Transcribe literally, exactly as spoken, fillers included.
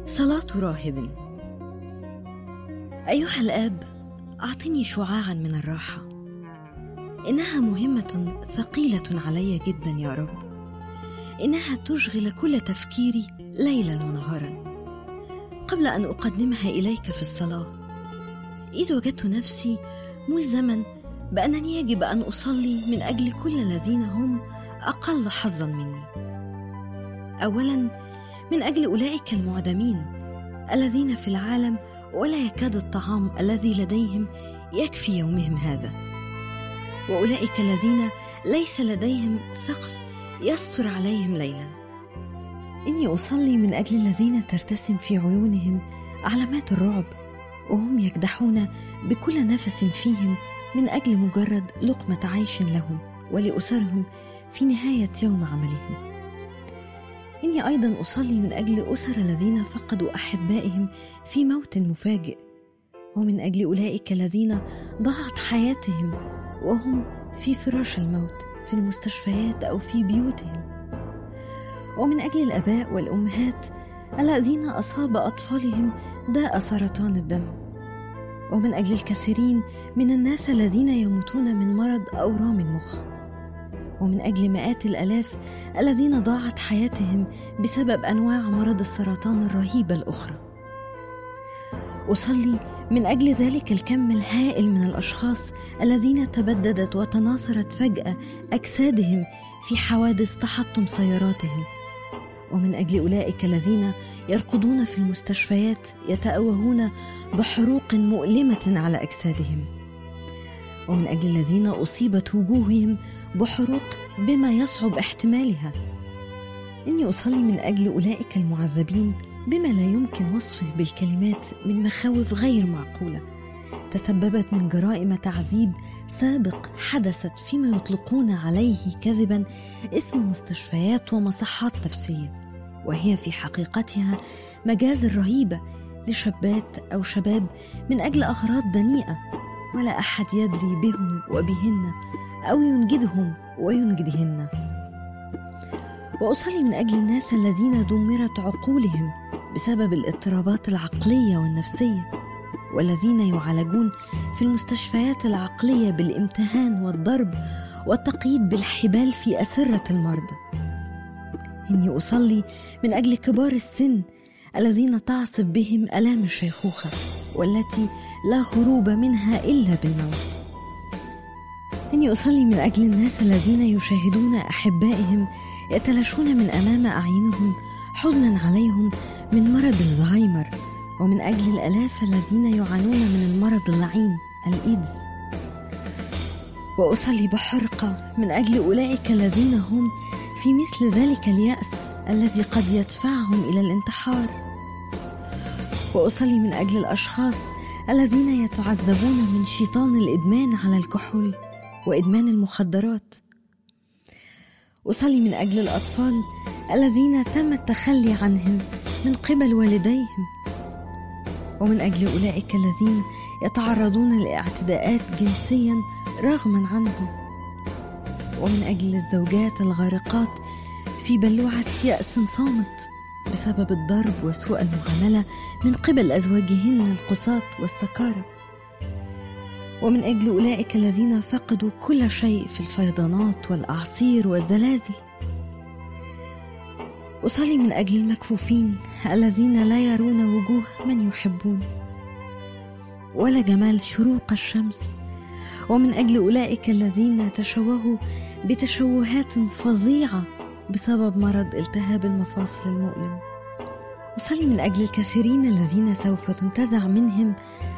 صلاة راهب. أيها الآب، أعطني شعاعا من الراحة، إنها مهمة ثقيلة علي جدا يا رب، إنها تشغل كل تفكيري ليلا ونهارا. قبل أن أقدمها إليك في الصلاة، إذ وجدت نفسي ملزما بأنني يجب أن أصلي من أجل كل الذين هم أقل حظا مني. أولا من أجل أولئك المعدمين الذين في العالم ولا يكاد الطعام الذي لديهم يكفي يومهم هذا، وأولئك الذين ليس لديهم سقف يستر عليهم ليلا. إني أصلي من أجل الذين ترتسم في عيونهم علامات الرعب، وهم يكدحون بكل نفس فيهم من أجل مجرد لقمة عيش لهم ولأسرهم في نهاية يوم عملهم. إني أيضا أصلي من أجل أسر الذين فقدوا أحبائهم في موت مفاجئ، ومن أجل أولئك الذين ضاعت حياتهم وهم في فراش الموت في المستشفيات أو في بيوتهم، ومن أجل الآباء والأمهات الذين أصاب أطفالهم داء سرطان الدم، ومن أجل الكثيرين من الناس الذين يموتون من مرض أورام المخ، ومن أجل مئات الآلاف الذين ضاعت حياتهم بسبب أنواع مرض السرطان الرهيبة الأخرى. أصلي من أجل ذلك الكم الهائل من الأشخاص الذين تبددت وتناثرت فجأة أجسادهم في حوادث تحطم سياراتهم، ومن أجل أولئك الذين يرقدون في المستشفيات يتأوهون بحروق مؤلمة على أجسادهم، ومن أجل الذين أصيبت وجوههم بحروق بما يصعب احتمالها. إني أصلي من أجل أولئك المعذبين بما لا يمكن وصفه بالكلمات من مخاوف غير معقولة تسببت من جرائم تعذيب سابق حدثت فيما يطلقون عليه كذبا اسم مستشفيات ومصحات نفسية، وهي في حقيقتها مجاز رهيبة لشابات أو شباب من أجل أغراض دنيئة، ولا أحد يدري بهم وبهن أو ينجدهم وينجدهن. وأصلي من أجل الناس الذين دمرت عقولهم بسبب الاضطرابات العقلية والنفسية، والذين يعالجون في المستشفيات العقلية بالامتهان والضرب والتقييد بالحبال في أسرة المرضى. إني أصلي من أجل كبار السن الذين تعصف بهم آلام الشيخوخة والتي لا هروب منها إلا بالموت. إني أصلي من أجل الناس الذين يشاهدون أحبائهم يتلاشون من أمام أعينهم حزنا عليهم من مرض الزهايمر، ومن أجل الآلاف الذين يعانون من المرض اللعين الإيدز. وأصلي بحرقة من أجل أولئك الذين هم في مثل ذلك اليأس الذي قد يدفعهم إلى الانتحار. وأصلي من أجل الأشخاص الذين يتعذبون من شيطان الإدمان على الكحول وإدمان المخدرات. أصلي من أجل الأطفال الذين تم التخلي عنهم من قبل والديهم، ومن أجل أولئك الذين يتعرضون لاعتداءات جنسيا رغما عنهم، ومن أجل الزوجات الغارقات في بلوعة يأس صامت بسبب الضرب وسوء المعاملة من قبل أزواجهن القساط والسكارى، ومن أجل أولئك الذين فقدوا كل شيء في الفيضانات والأعاصير والزلازل. أصلي من أجل المكفوفين الذين لا يرون وجوه من يحبون ولا جمال شروق الشمس، ومن أجل أولئك الذين تشوهوا بتشوهات فظيعة بسبب مرض التهاب المفاصل المؤلم. أصلي من أجل الكثيرين الذين سوف تنتزع منهم